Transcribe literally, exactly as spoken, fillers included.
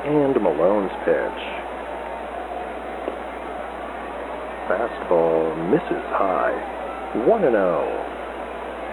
And Malone's pitch. Fastball misses high. one and oh.